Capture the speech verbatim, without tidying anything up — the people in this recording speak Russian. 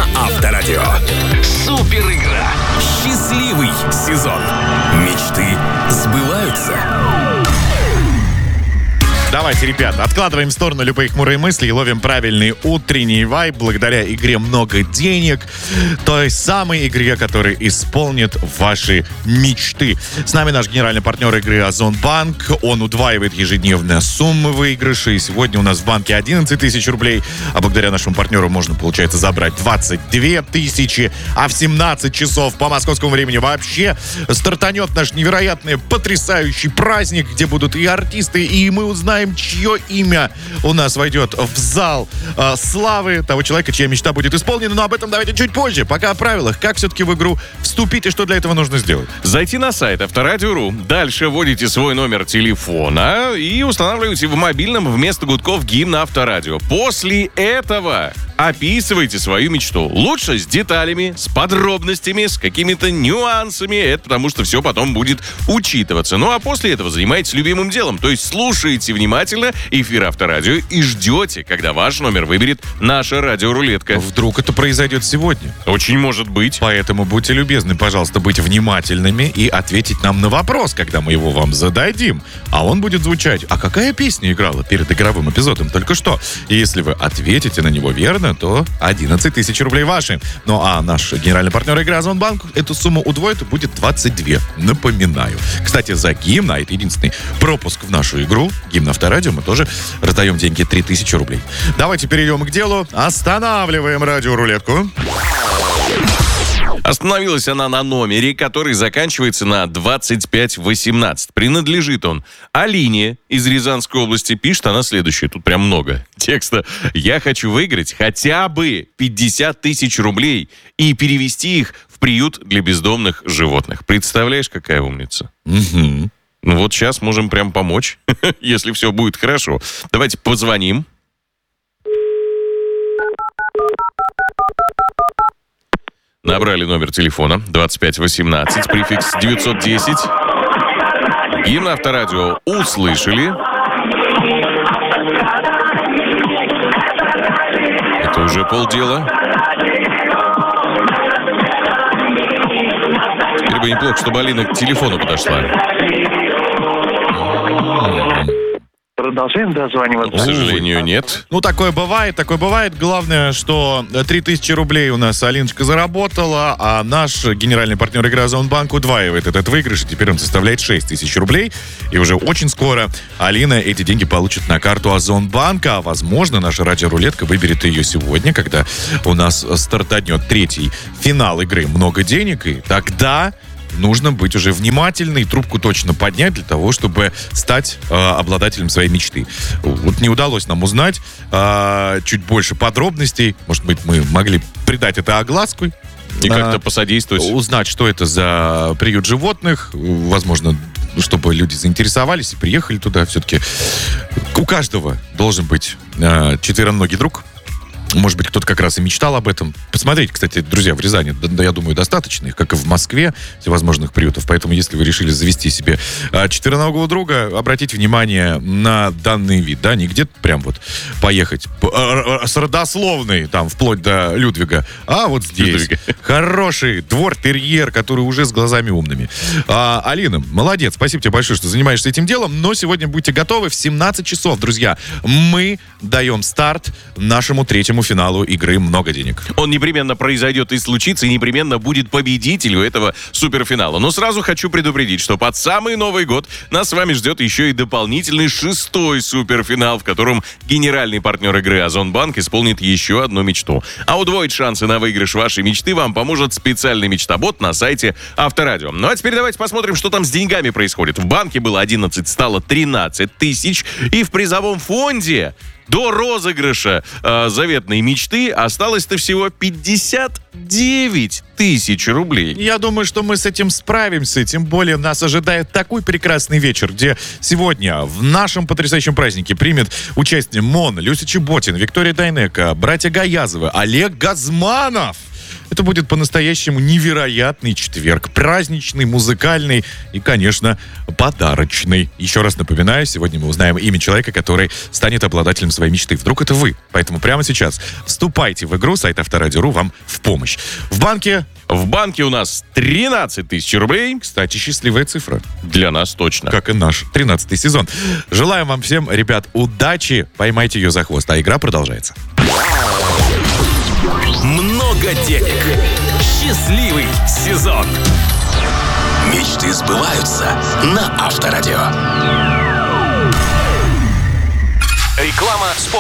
на Авторадио. Супер игра. Счастливый сезон. Мечты сбываются. Давайте, ребята, откладываем в сторону любые хмурые мысли и ловим правильный утренний вайб благодаря игре «Много денег», той самой игре, которая исполнит ваши мечты. С нами наш генеральный партнер игры Озонбанк. Он удваивает ежедневные суммы выигрышей. Сегодня у нас в банке одиннадцать тысяч рублей, а благодаря нашему партнеру можно, получается, забрать двадцать две тысячи, а в семнадцать часов по московскому времени вообще стартанет наш невероятный, потрясающий праздник, где будут и артисты, и мы узнаем, чье имя у нас войдет в зал э, славы того человека, чья мечта будет исполнена. Но об этом давайте чуть позже. Пока о правилах. Как все-таки в игру вступить и что для этого нужно сделать? Зайти на сайт Авторадио точка ру. Дальше вводите свой номер телефона и устанавливаете в мобильном вместо гудков гимн Авторадио. После этого описывайте свою мечту. Лучше с деталями, с подробностями, с какими-то нюансами. Это потому что все потом будет учитываться. Ну а после этого занимаетесь любимым делом. То есть слушаете внимательно эфир Авторадио и ждете, когда ваш номер выберет наша радиорулетка. Вдруг это произойдет сегодня? Очень может быть. Поэтому будьте любезны, пожалуйста, быть внимательными и ответить нам на вопрос, когда мы его вам зададим. А он будет звучать: а какая песня играла перед игровым эпизодом только что? И если вы ответите на него верно, то одиннадцать тысяч рублей ваши. Ну а наш генеральный партнер игры Озонбанк эту сумму удвоит и будет двадцать две. Напоминаю. Кстати, за гимн, а это единственный пропуск в нашу игру, гимн Авторадио, мы тоже раздаем деньги три тысячи рублей. Давайте перейдем к делу. Останавливаем радиорулетку. Остановилась она на номере, который заканчивается на двадцать пять восемнадцать. Принадлежит он Алине из Рязанской области. Пишет она следующее. Тут прям много текста. «Я хочу выиграть хотя бы пятьдесят тысяч рублей и перевести их в приют для бездомных животных». Представляешь, какая умница? Угу. Ну вот сейчас можем прям помочь, если все будет хорошо. Давайте позвоним. Набрали номер телефона двадцать пять восемнадцать, префикс девятьсот десять. Гимн Авторадио услышали. Это уже полдела. Теперь бы неплохо, чтобы Алина к телефону подошла. Продолжаем дозваниваться. К сожалению, нет. Ну, такое бывает, такое бывает. Главное, что три тысячи рублей у нас Алиночка заработала, а наш генеральный партнер игры Озонбанк удваивает этот выигрыш, и теперь он составляет шесть тысяч рублей. И уже очень скоро Алина эти деньги получит на карту Озонбанка, а, возможно, наша радиорулетка выберет ее сегодня, когда у нас стартанет третий финал игры «Много денег», и тогда нужно быть уже внимательной, трубку точно поднять для того, чтобы стать э, обладателем своей мечты. Вот не удалось нам узнать э, чуть больше подробностей. Может быть, мы могли придать это огласку. И как-то посодействовать. Узнать, что это за приют животных. Возможно, чтобы люди заинтересовались и приехали туда. Все-таки у каждого должен быть э, четвероногий друг. Может быть, кто-то как раз и мечтал об этом. Посмотрите, кстати, друзья, в Рязани, да, я думаю, достаточно их, как и в Москве, всевозможных приютов. Поэтому, если вы решили завести себе а, четвероногого друга, обратите внимание на данный вид. Да, не где-то прям вот поехать а, а, с родословной, там, вплоть до Людвига, а вот здесь. Людвига. Хороший двор-терьер, который уже с глазами умными. А, Алина, молодец, спасибо тебе большое, что занимаешься этим делом. Но сегодня будьте готовы в семнадцать часов, друзья. Мы даем старт нашему третьему финалу игры «Много денег». Он непременно произойдет и случится, и непременно будет победителем этого суперфинала. Но сразу хочу предупредить, что под самый Новый год нас с вами ждет еще и дополнительный шестой суперфинал, в котором генеральный партнер игры Озонбанк исполнит еще одну мечту. А удвоить шансы на выигрыш вашей мечты вам поможет специальный мечтобот на сайте Авторадио. Ну а теперь давайте посмотрим, что там с деньгами происходит. В банке было одиннадцать, стало тринадцать тысяч, и в призовом фонде до розыгрыша э, заветной мечты осталось-то всего пятьдесят девять тысяч рублей. Я думаю, что мы с этим справимся, тем более нас ожидает такой прекрасный вечер, где сегодня в нашем потрясающем празднике примет участие Мон, Люся Чеботин, Виктория Дайнеко, братья Гаязовы, Олег Газманов. Это будет по-настоящему невероятный четверг. Праздничный, музыкальный и, конечно, подарочный. Еще раз напоминаю, сегодня мы узнаем имя человека, который станет обладателем своей мечты. Вдруг это вы. Поэтому прямо сейчас вступайте в игру. Сайт Авторадио.ру вам в помощь. В банке... В банке у нас тринадцать тысяч рублей. Кстати, счастливая цифра. Для нас точно. Как и наш тринадцатый сезон. Желаем вам всем, ребят, удачи. Поймайте ее за хвост. А игра продолжается. Много денег. Счастливый сезон. Мечты сбываются на Авторадио. Реклама спонсора.